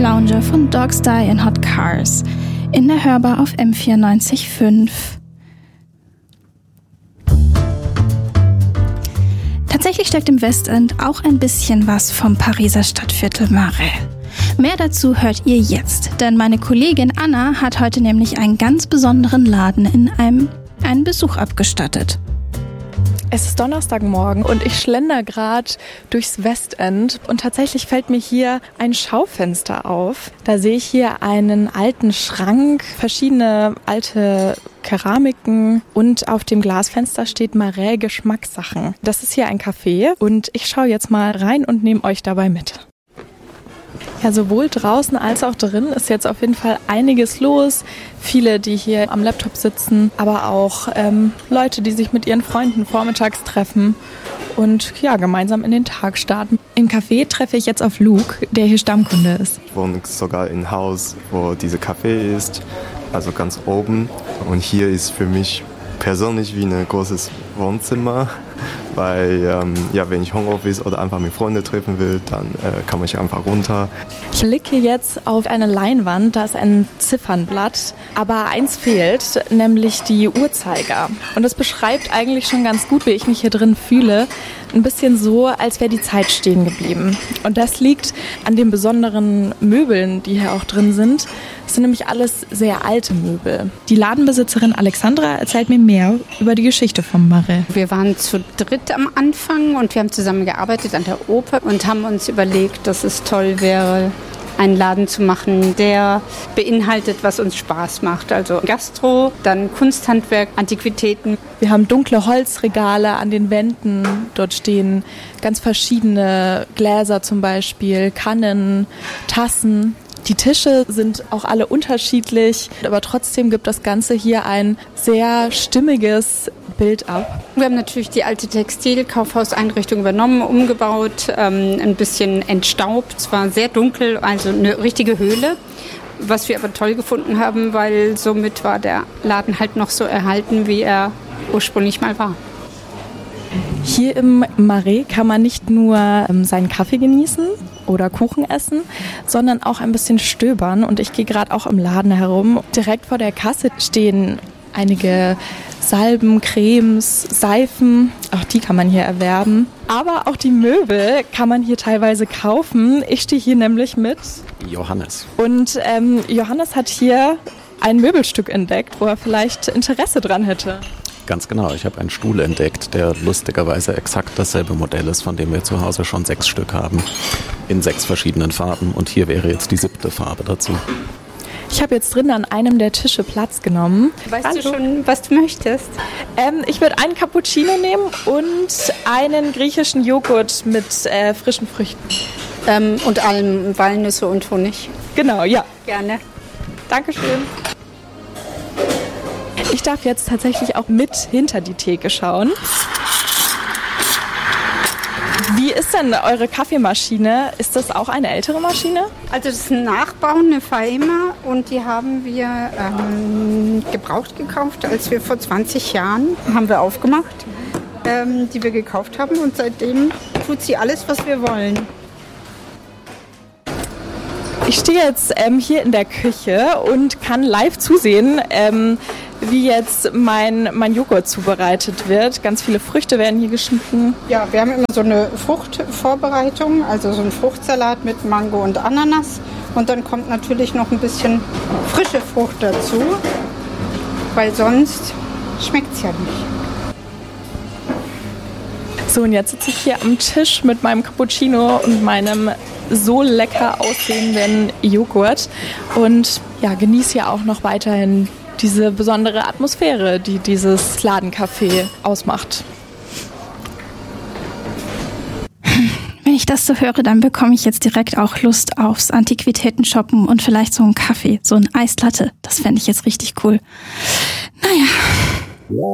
Lounger von Dogs Die in Hot Cars in der Hörbar auf M94.5. Tatsächlich steckt im Westend auch ein bisschen was vom Pariser Stadtviertel Marais. Mehr dazu hört ihr jetzt, denn meine Kollegin Anna hat heute nämlich einen ganz besonderen Laden in einen Besuch abgestattet. Es ist Donnerstagmorgen und ich schlender gerade durchs Westend und tatsächlich fällt mir hier ein Schaufenster auf. Da sehe ich hier einen alten Schrank, verschiedene alte Keramiken und auf dem Glasfenster steht Marais Geschmackssachen. Das ist hier ein Café und ich schaue jetzt mal rein und nehme euch dabei mit. Ja, sowohl draußen als auch drin ist jetzt auf jeden Fall einiges los. Viele, die hier am Laptop sitzen, aber auch Leute, die sich mit ihren Freunden vormittags treffen und ja, gemeinsam in den Tag starten. Im Café treffe ich jetzt auf Luke, der hier Stammkunde ist. Ich wohne sogar im Haus, wo dieser Café ist, also ganz oben. Und hier ist für mich persönlich wie ein großes Wohnzimmer, weil wenn ich Homeoffice oder einfach mit Freunden treffen will, dann kann man einfach runter. Ich blicke jetzt auf eine Leinwand, da ist ein Ziffernblatt, aber eins fehlt, nämlich die Uhrzeiger. Und das beschreibt eigentlich schon ganz gut, wie ich mich hier drin fühle. Ein bisschen so, als wäre die Zeit stehen geblieben. Und das liegt an den besonderen Möbeln, die hier auch drin sind. Es sind nämlich alles sehr alte Möbel. Die Ladenbesitzerin Alexandra erzählt mir mehr über die Geschichte vom Marais. Wir waren zu dritt am Anfang und wir haben zusammen gearbeitet an der Oper und haben uns überlegt, dass es toll wäre, einen Laden zu machen, der beinhaltet, was uns Spaß macht. Also Gastro, dann Kunsthandwerk, Antiquitäten. Wir haben dunkle Holzregale an den Wänden. Dort stehen ganz verschiedene Gläser zum Beispiel, Kannen, Tassen. Die Tische sind auch alle unterschiedlich, aber trotzdem gibt das Ganze hier ein sehr stimmiges Bild ab. Wir haben natürlich die alte Textil-Kaufhauseinrichtung übernommen, umgebaut, ein bisschen entstaubt. Es war sehr dunkel, also eine richtige Höhle. Was wir aber toll gefunden haben, weil somit war der Laden halt noch so erhalten, wie er ursprünglich mal war. Hier im Marais kann man nicht nur seinen Kaffee genießen oder Kuchen essen, sondern auch ein bisschen stöbern. Und ich gehe gerade auch im Laden herum. Direkt vor der Kasse stehen einige Salben, Cremes, Seifen. Auch die kann man hier erwerben. Aber auch die Möbel kann man hier teilweise kaufen. Ich stehe hier nämlich mit Johannes. Und Johannes hat hier ein Möbelstück entdeckt, wo er vielleicht Interesse dran hätte. Ganz genau, ich habe einen Stuhl entdeckt, der lustigerweise exakt dasselbe Modell ist, von dem wir zu Hause schon 6 Stück haben, in 6 verschiedenen Farben und hier wäre jetzt die 7. Farbe dazu. Ich habe jetzt drin an einem der Tische Platz genommen. Weißt du schon, was du möchtest? Ich würde einen Cappuccino nehmen und einen griechischen Joghurt mit frischen Früchten. Und allem Walnüsse und Honig. Genau, ja. Gerne. Dankeschön. Ich darf jetzt tatsächlich auch mit hinter die Theke schauen. Wie ist denn eure Kaffeemaschine? Ist das auch eine ältere Maschine? Also das ist ein Nachbau, eine Faima und die haben wir gebraucht gekauft, als wir vor 20 Jahren haben wir aufgemacht, die wir gekauft haben und seitdem tut sie alles, was wir wollen. Ich stehe jetzt hier in der Küche und kann live zusehen, wie jetzt mein Joghurt zubereitet wird. Ganz viele Früchte werden hier geschnitten. Ja, wir haben immer so eine Fruchtvorbereitung, also so einen Fruchtsalat mit Mango und Ananas. Und dann kommt natürlich noch ein bisschen frische Frucht dazu, weil sonst schmeckt es ja nicht. So, und jetzt sitze ich hier am Tisch mit meinem Cappuccino und meinem so lecker aussehenden Joghurt und ja, genieße hier auch noch weiterhin diese besondere Atmosphäre, die dieses Ladencafé ausmacht. Wenn ich das so höre, dann bekomme ich jetzt direkt auch Lust aufs Antiquitäten-Shoppen und vielleicht so einen Kaffee, so ein Eislatte. Das fände ich jetzt richtig cool. Naja.